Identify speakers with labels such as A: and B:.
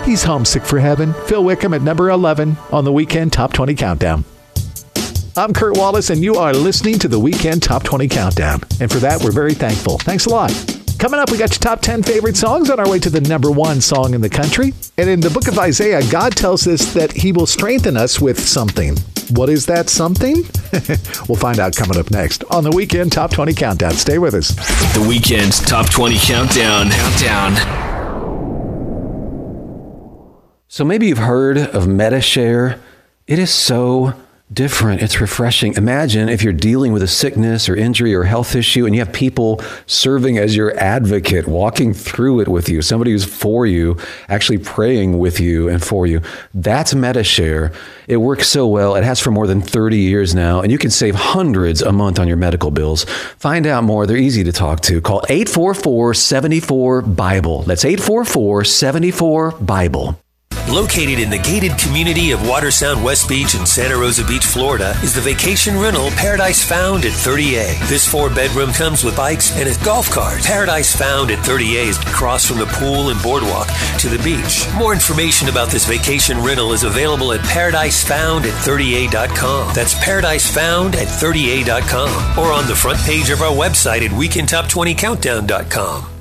A: He's homesick for heaven. Phil Wickham at number 11 on the Weekend Top 20 Countdown. I'm Kurt Wallace, and you are listening to the Weekend Top 20 Countdown. And for that, we're very thankful. Thanks a lot. Coming up, we got your top 10 favorite songs on our way to the number 1 song in the country. And in the book of Isaiah, God tells us that he will strengthen us with something. What is that something? We'll find out coming up next on the Weekend Top 20 Countdown. Stay with us.
B: The Weekend Top 20 Countdown.
C: So maybe you've heard of Medi-Share. It is so different. It's refreshing. Imagine if you're dealing with a sickness or injury or health issue and you have people serving as your advocate, walking through it with you, somebody who's for you, actually praying with you and for you. That's Medi-Share. It works so well. It has for more than 30 years now, and you can save hundreds a month on your medical bills. Find out more. They're easy to talk to. Call 844-74-BIBLE. That's 844-74-BIBLE.
D: Located in the gated community of Watersound West Beach in Santa Rosa Beach, Florida, is the vacation rental Paradise Found at 30A. This 4-bedroom comes with bikes and a golf cart. Paradise Found at 30A is across from the pool and boardwalk to the beach. More information about this vacation rental is available at paradisefound@30a.com. That's paradisefound@30a.com, or on the front page of our website at weekendtop20countdown.com.